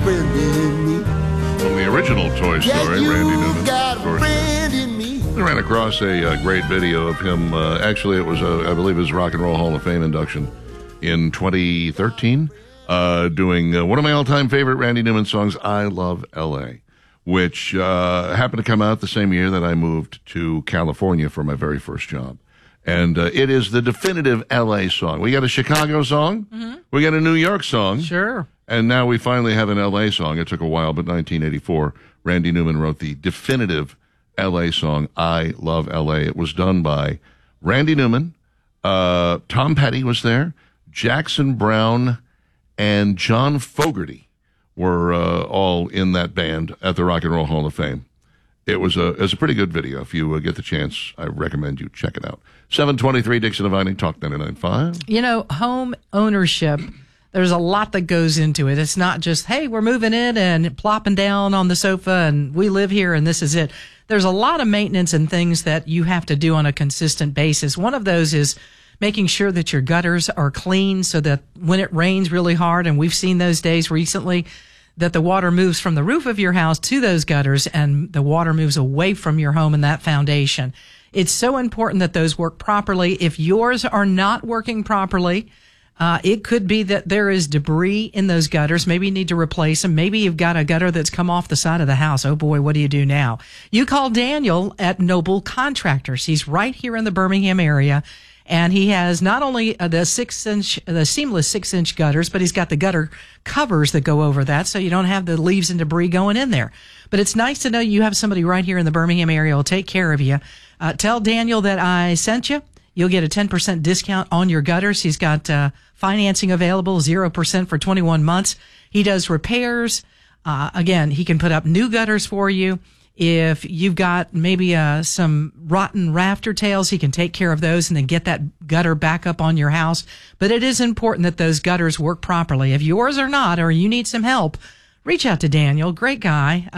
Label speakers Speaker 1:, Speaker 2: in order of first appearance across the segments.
Speaker 1: From the original Toy Story, Randy Newman. Of course. I ran across a great video of him. Actually, it was, I believe, his Rock and Roll Hall of Fame induction in 2013, doing one of my all-time favorite Randy Newman songs, I Love L.A., which happened to come out the same year that I moved to California for my very first job. And it is the definitive L.A. song. We got a Chicago song. Mm-hmm. We got a New York song.
Speaker 2: Sure.
Speaker 1: And now we finally have an L.A. song. It took a while, but 1984, Randy Newman wrote the definitive L.A. song, I Love L.A. It was done by Randy Newman. Tom Petty was there. Jackson Browne and John Fogerty were all in that band at the Rock and Roll Hall of Fame. It was a pretty good video. If you get the chance, I recommend you check it out. 723 Dixon and Vining, Talk 99.5.
Speaker 2: You know, home ownership, there's a lot that goes into it. It's not just, hey, we're moving in and plopping down on the sofa and we live here and this is it. There's a lot of maintenance and things that you have to do on a consistent basis. One of those is making sure that your gutters are clean so that when it rains really hard, and we've seen those days recently, that the water moves from the roof of your house to those gutters and the water moves away from your home and that foundation. It's so important that those work properly. If yours are not working properly, it could be that there is debris in those gutters. Maybe you need to replace them. Maybe you've got a gutter that's come off the side of the house. Oh boy, what do you do now? You call Daniel at Noble Contractors. He's right here in the Birmingham area. And he has not only the seamless 6-inch gutters, but he's got the gutter covers that go over that, so you don't have the leaves and debris going in there. But it's nice to know you have somebody right here in the Birmingham area who will take care of you. Tell Daniel that I sent you. You'll get a 10% discount on your gutters. He's got financing available, 0% for 21 months. He does repairs. Again, he can put up new gutters for you. If you've got maybe some rotten rafter tails, he can take care of those and then get that gutter back up on your house. But it is important that those gutters work properly. If yours are not, or you need some help, reach out to Daniel. Great guy.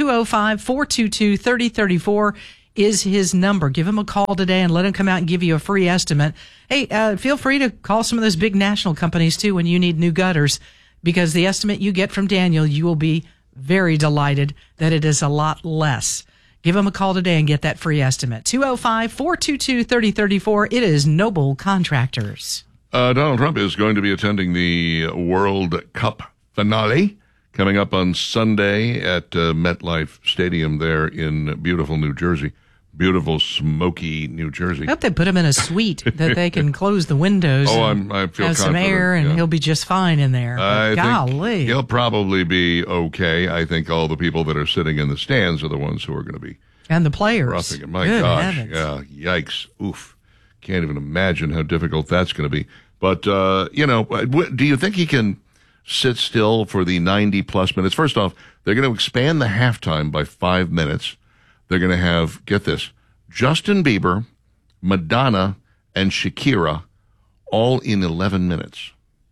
Speaker 2: 205-422-3034 is his number. Give him a call today and let him come out and give you a free estimate. Hey, feel free to call some of those big national companies too when you need new gutters, because the estimate you get from Daniel, you will be very delighted that it is a lot less. Give him a call today and get that free estimate. 205-422-3034. It is Noble Contractors.
Speaker 1: Donald Trump is going to be attending the World Cup finale coming up on Sunday at MetLife Stadium there in beautiful New Jersey. Beautiful, smoky New Jersey.
Speaker 2: I hope they put him in a suite that they can close the windows.
Speaker 1: I feel
Speaker 2: have some air, and he'll be just fine in there. Golly,
Speaker 1: think he'll probably be okay. I think all the people that are sitting in the stands are the ones who are going to be
Speaker 2: and the players.
Speaker 1: Roughing it. My
Speaker 2: Good
Speaker 1: gosh,
Speaker 2: heavens.
Speaker 1: Yeah, yikes, oof! Can't even imagine how difficult that's going to be. But do you think he can sit still for the 90+ minutes? First off, they're going to expand the halftime by 5 minutes. They're going to have, get this, Justin Bieber, Madonna, and Shakira all in 11 minutes.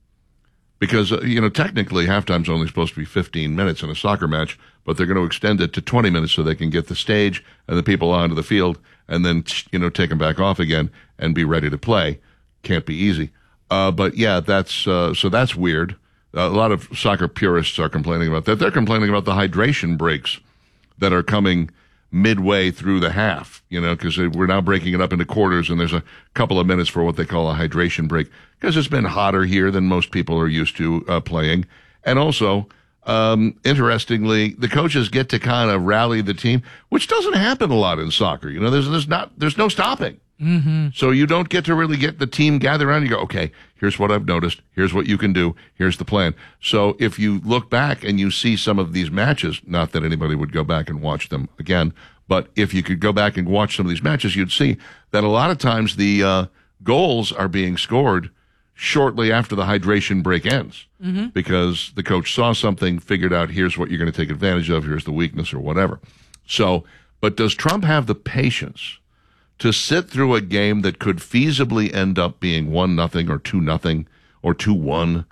Speaker 1: Because, technically halftime's only supposed to be 15 minutes in a soccer match, but they're going to extend it to 20 minutes so they can get the stage and the people onto the field and then, take them back off again and be ready to play. Can't be easy. But yeah, that's weird. A lot of soccer purists are complaining about that. They're complaining about the hydration breaks that are coming midway through the half, because we're now breaking it up into quarters, and there's a couple of minutes for what they call a hydration break, because it's been hotter here than most people are used to playing. And also, interestingly, the coaches get to kind of rally the team, which doesn't happen a lot in soccer. There's no stopping. Mm-hmm. So you don't get to really get the team gathered around. You go, okay, here's what I've noticed. Here's what you can do. Here's the plan. So if you look back and you see some of these matches, not that anybody would go back and watch them again, but if you could go back and watch some of these matches, you'd see that a lot of times the goals are being scored shortly after the hydration break ends, mm-hmm. because the coach saw something, figured out here's what you're going to take advantage of, here's the weakness or whatever. So, but does Trump have the patience to sit through a game that could feasibly end up being 1-0 or 2-0 or 2-1?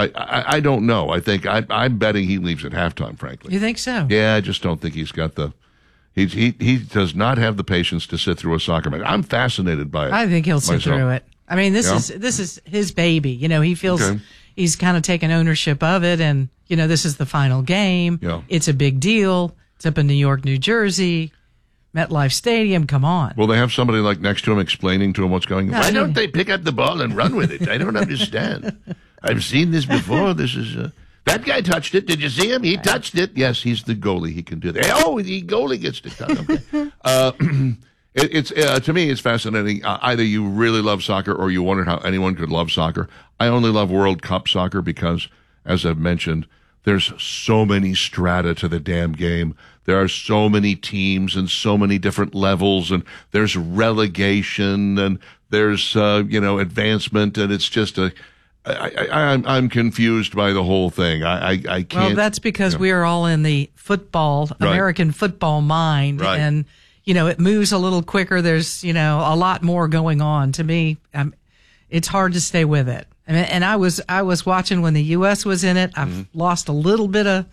Speaker 1: I don't know. I think I'm betting he leaves at halftime, frankly.
Speaker 2: You think so?
Speaker 1: Yeah, I just don't think he's got the he does not have the patience to sit through a soccer match. I'm fascinated by it.
Speaker 2: I think he'll sit through it. I mean, this is his baby. He feels he's kind of taken ownership of it. And, this is the final game.
Speaker 1: Yeah.
Speaker 2: It's a big deal. It's up in New York, New Jersey, MetLife Stadium. Come on.
Speaker 1: Will they have somebody like next to him explaining to him what's going on? Why don't they pick up the ball and run with it? I don't understand. I've seen this before. This is that guy touched it. Did you see him? He touched it. Yes, he's the goalie. He can do that. Oh, the goalie gets to touch. Okay. It's to me, it's fascinating. Either you really love soccer or you wonder how anyone could love soccer. I only love World Cup soccer because, as I've mentioned, there's so many strata to the damn game. There are so many teams and so many different levels, and there's relegation and there's advancement, and it's just I'm confused by the whole thing. I can't.
Speaker 2: Well, that's because we are all in the American football mind,
Speaker 1: right.
Speaker 2: And it moves a little quicker. There's a lot more going on. To me, it's hard to stay with it. And I was watching when the U.S. was in it. I've lost a little bit of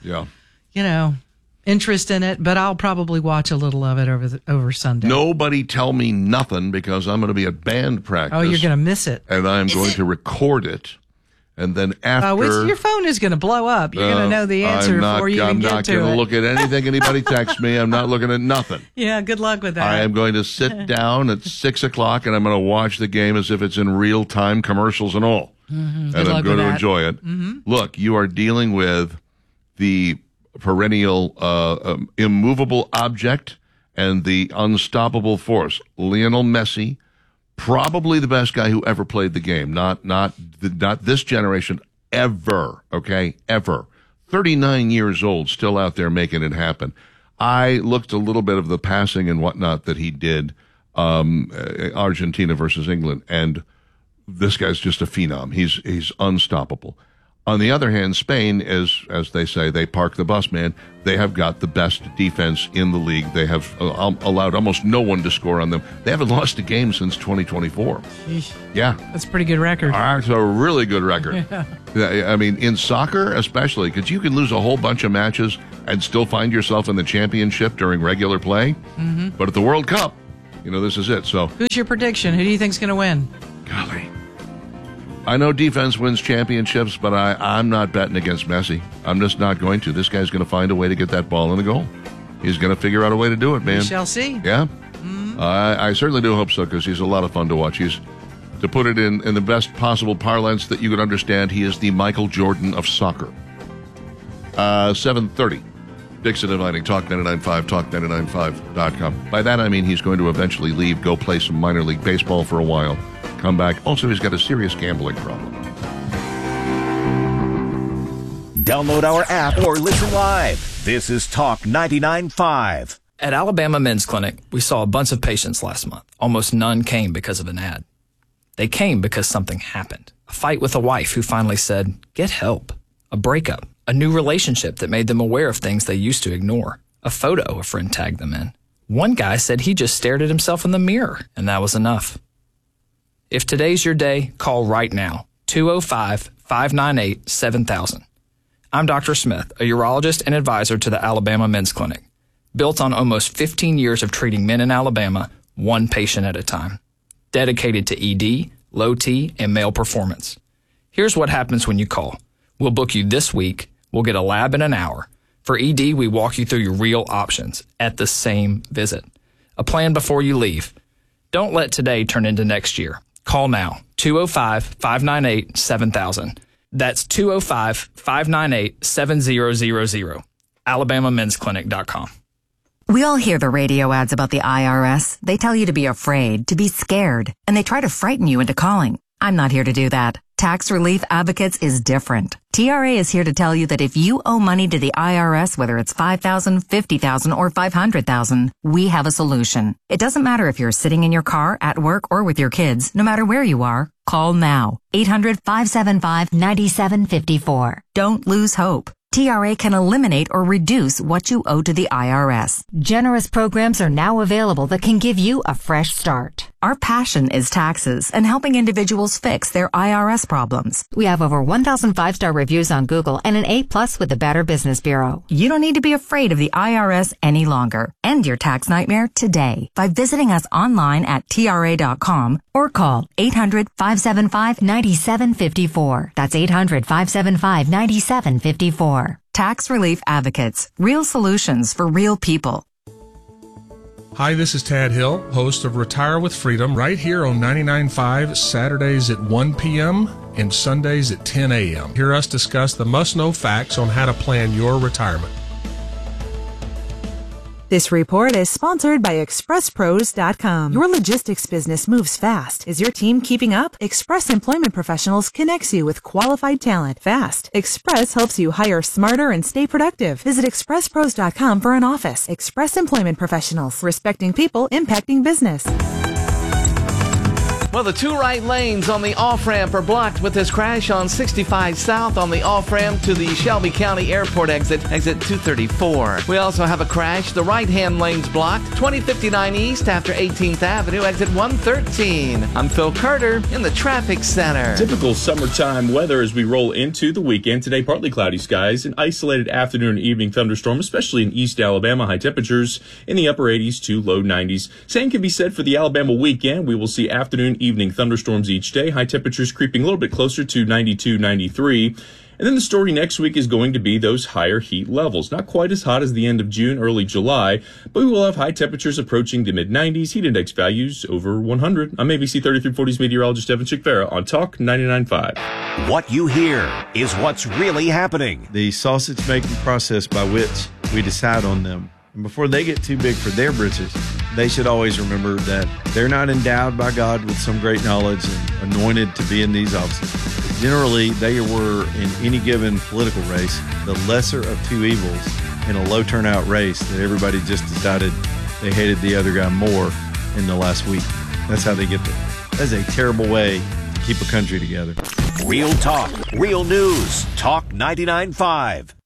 Speaker 2: interest in it, but I'll probably watch a little of it over Sunday.
Speaker 1: Nobody tell me nothing because I'm going to be at band practice.
Speaker 2: Oh, you're going to miss it.
Speaker 1: And I'm going to record it. And then after...
Speaker 2: your phone is going to blow up. You're going to know the answer before you even get to it.
Speaker 1: I'm not going to look at anything anybody texts me. I'm not looking at nothing.
Speaker 2: Yeah, good luck with that.
Speaker 1: I am going to sit down at 6 o'clock and I'm going to watch the game as if it's in real time, commercials and all.
Speaker 2: Mm-hmm.
Speaker 1: And I'm going to enjoy it. Mm-hmm. Look, you are dealing with the perennial immovable object and the unstoppable force. Lionel Messi, probably the best guy who ever played the game. Not this generation, ever, okay? Ever. 39 years old, still out there making it happen. I looked a little bit of the passing and whatnot that he did, Argentina versus England, and this guy's just a phenom. He's unstoppable. On the other hand, Spain, as they say, they park the bus, man. They have got the best defense in the league. They have allowed almost no one to score on them. They haven't lost a game since 2024.
Speaker 2: Sheesh.
Speaker 1: Yeah.
Speaker 2: That's a pretty good record.
Speaker 1: That's a really good record. Yeah. I mean, in soccer especially, because you can lose a whole bunch of matches and still find yourself in the championship during regular play. Mm-hmm. But at the World Cup, this is it. So,
Speaker 2: who's your prediction? Who do you think's going to win?
Speaker 1: Golly. I know defense wins championships, but I'm not betting against Messi. I'm just not going to. This guy's going to find a way to get that ball in the goal. He's going to figure out a way to do it, man.
Speaker 2: We shall see.
Speaker 1: Yeah? Mm-hmm. I certainly do hope so, because he's a lot of fun to watch. He's, to put it in the best possible parlance that you could understand, he is the Michael Jordan of soccer. 7:30. Dixon inviting Talk 99.5, talk995.com. By that, I mean he's going to eventually leave, go play some minor league baseball for a while, come back. Also, he's got a serious gambling problem.
Speaker 3: Download our app or listen live. This is Talk 99.5.
Speaker 4: At Alabama Men's Clinic, we saw a bunch of patients last month. Almost none came because of an ad. They came because something happened. A fight with a wife who finally said, get help. A breakup. A new relationship that made them aware of things they used to ignore. A photo a friend tagged them in. One guy said he just stared at himself in the mirror, and that was enough. If today's your day, call right now. 205-598-7000. I'm Dr. Smith, a urologist and advisor to the Alabama Men's Clinic. Built on almost 15 years of treating men in Alabama, one patient at a time. Dedicated to ED, low T, and male performance. Here's what happens when you call. We'll book you this week. We'll get a lab in an hour. For ED, we walk you through your real options at the same visit. A plan before you leave. Don't let today turn into next year. Call now. 205-598-7000. That's 205-598-7000. AlabamaMen'sClinic.com.
Speaker 5: We all hear the radio ads about the IRS. They tell you to be afraid, to be scared, and they try to frighten you into calling. I'm not here to do that. Tax Relief Advocates is different. TRA is here to tell you that if you owe money to the IRS, whether it's $5,000, $50,000, or $500,000, we have a solution. It doesn't matter if you're sitting in your car, at work, or with your kids. No matter where you are, call now. 800-575-9754. Don't lose hope. TRA can eliminate or reduce what you owe to the IRS. Generous programs are now available that can give you a fresh start. Our passion is taxes and helping individuals fix their IRS problems. We have over 1,000 5-star reviews on Google and an A+ with the Better Business Bureau. You don't need to be afraid of the IRS any longer. End your tax nightmare today by visiting us online at TRA.com or call 800-575-9754. That's 800-575-9754. Tax Relief Advocates. Real solutions for real people.
Speaker 6: Hi, this is Tad Hill, host of Retire with Freedom, right here on 99.5, Saturdays at 1 p.m. and Sundays at 10 a.m. Hear us discuss the must-know facts on how to plan your retirement.
Speaker 7: This report is sponsored by ExpressPros.com. Your logistics business moves fast. Is your team keeping up? Express Employment Professionals connects you with qualified talent fast. Express helps you hire smarter and stay productive. Visit ExpressPros.com for an office. Express Employment Professionals, respecting people, impacting business.
Speaker 8: Well, the two right lanes on the off-ramp are blocked with this crash on 65 South on the off-ramp to the Shelby County Airport exit 234. We also have a crash. The right-hand lane's blocked. 2059 East after 18th Avenue, exit 113. I'm Phil Carter in the traffic center.
Speaker 9: Typical summertime weather as we roll into the weekend. Today, partly cloudy skies, an isolated afternoon and evening thunderstorm, especially in East Alabama. High temperatures in the upper 80s to low 90s. Same can be said for the Alabama weekend. We will see afternoon, evening thunderstorms each day. High temperatures creeping a little bit closer to 92, 93. And then the story next week is going to be those higher heat levels. Not quite as hot as the end of June, early July, but we will have high temperatures approaching the mid-90s, heat index values over 100. I'm ABC 3340's meteorologist Evan Chickvera on Talk 99.5.
Speaker 3: What you hear is what's really happening.
Speaker 10: The sausage-making process by which we decide on them. And before they get too big for their britches, they should always remember that they're not endowed by God with some great knowledge and anointed to be in these offices. Generally, they were, in any given political race, the lesser of two evils in a low turnout race that everybody just decided they hated the other guy more in the last week. That's how they get there. That's a terrible way to keep a country together.
Speaker 3: Real talk, real news. Talk 99.5.